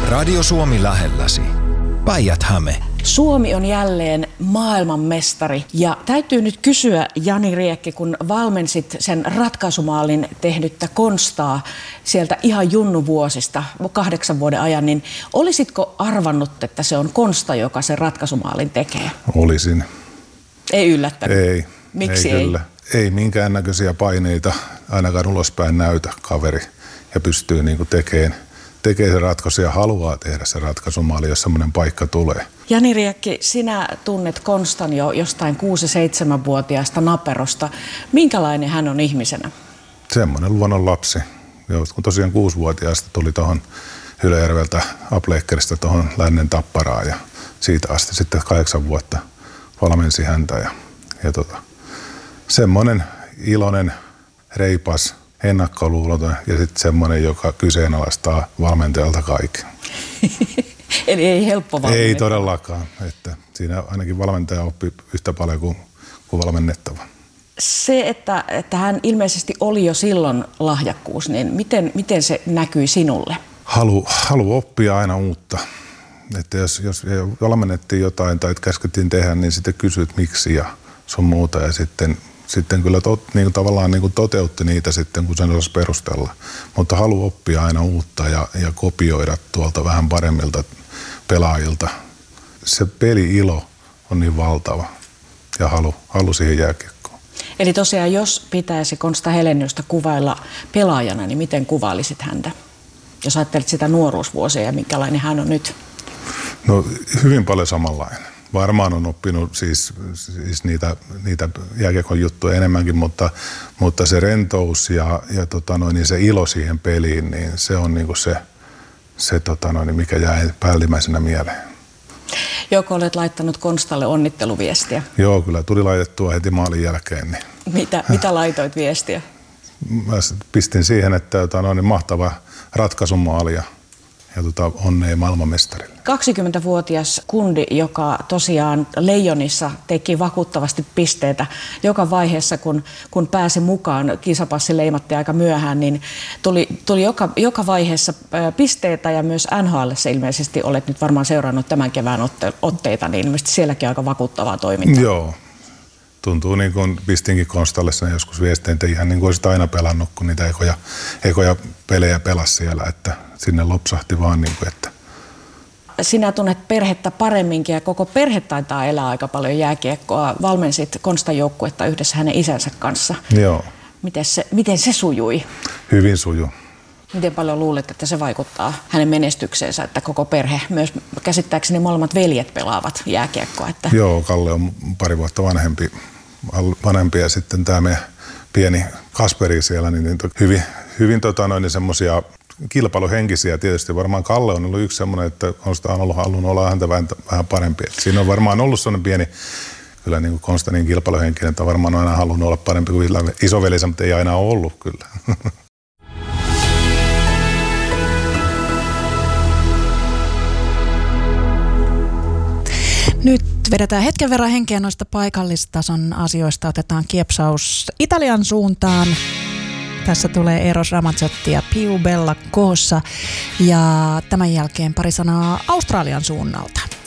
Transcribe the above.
Radio Suomi lähelläsi. Päijät-Häme. Suomi on jälleen maailmanmestari ja täytyy nyt kysyä, Jani Riekki, kun valmensit sen ratkaisumaalin tehdyttä Konstaa sieltä ihan junnuvuosista 8 vuoden ajan, niin olisitko arvannut, että se on Konsta, joka sen ratkaisumaalin tekee? Olisin. Ei yllättänyt? Ei. Miksi ei? Kyllä. Ei minkäännäköisiä paineita ainakaan ulospäin näytä kaveri ja pystyy tekee se ratkaisu ja haluaa tehdä se ratkaisumaali, jos semmoinen paikka tulee. Jani Riekki, sinä tunnet Konstan jo jostain 6-7-vuotiaasta naperosta. Minkälainen hän on ihmisenä? Semmoinen luonnon lapsi. Kun tosiaan 6-vuotiaasta tuli tuohon Ylöjärveltä Apleekkeristä tuohon Lännen Tapparaan ja siitä asti sitten 8 vuotta valmensi häntä. Ja semmoinen iloinen, reipas, ennakkoluuloton ja sitten semmoinen, joka kyseenalaistaa valmentajalta kaiken. Eli ei helppo valmentaja. Ei todellakaan. Että siinä ainakin valmentaja oppii yhtä paljon kuin valmennettava. Se, että hän ilmeisesti oli jo silloin lahjakkuus, niin miten se näkyi sinulle? Halu oppia aina uutta. Että jos valmennettiin jotain tai käskettiin tehdä, niin sitten kysyt miksi ja sun muuta ja sitten kyllä tavallaan toteutti niitä sitten, kun sen osasi perustella. Mutta halu oppia aina uutta ja kopioida tuolta vähän paremmilta pelaajilta. Se peli-ilo on niin valtava ja halu siihen jääkiekkoon. Eli tosiaan, jos pitäisi Konsta Heleniusta kuvailla pelaajana, niin miten kuvailisit häntä? Jos ajattelet sitä nuoruusvuosia ja minkälainen hän on nyt? No hyvin paljon samanlainen. Varmaan on oppinut siis niitä jääkiekon juttuja enemmänkin, mutta se rentous ja se ilo siihen peliin, niin se on mikä jää päällimmäisenä mieleen. Joko olet laittanut Konstalle onnitteluviestiä? Joo, kyllä tuli laitettua heti maalin jälkeen. Niin. Mitä laitoit viestiä? Mä pistin siihen, että mahtava ratkaisumaali ja onnea maailmanmestarille. 20-vuotias kundi, joka tosiaan Leijonissa teki vakuuttavasti pisteitä joka vaiheessa, kun pääsi mukaan, kisapassi leimattiin aika myöhään, niin tuli joka vaiheessa pisteitä ja myös NHL:ssä ilmeisesti olet nyt varmaan seurannut tämän kevään otteita, niin ilmeisesti sielläkin aika vakuuttavaa toimintaa. Joo. Tuntuu niin kuin pistinkin Konstalle sen joskus viestiin, että ihan niin kuin olisit aina pelannut, kun niitä ekoja pelejä pelasi siellä, että sinne lopsahti vaan niin kuin, että. Sinä tunnet perhettä paremminkin ja koko perhe taitaa elää aika paljon jääkiekkoa. Valmensit Konstan joukkuetta yhdessä hänen isänsä kanssa. Joo. Miten se sujui? Hyvin sujui. Miten paljon luulet, että se vaikuttaa hänen menestykseensä, että koko perhe, myös käsittääkseni molemmat veljet pelaavat jääkiekkoa? Että. Joo, Kalle on 2 vuotta vanhempi ja sitten tämä meidän pieni Kasperi siellä, niin hyvin semmoisia kilpailuhenkisiä tietysti. Varmaan Kalle on ollut yksi semmoinen, että on ollut halunnut olla häntä vähän parempi. Et siinä on varmaan ollut semmoinen pieni, kyllä niin kuin Konstantin kilpailuhenkinen, että varmaan on aina halunnut olla parempi kuin isovelisä, mutta ei aina ole ollut kyllä. Nyt vedetään hetken verran henkeä noista paikallistason asioista. Otetaan kiepsaus Italian suuntaan. Tässä tulee Eros Ramazzotti ja Piu Bella koossa. Ja tämän jälkeen pari sanaa Australian suunnalta.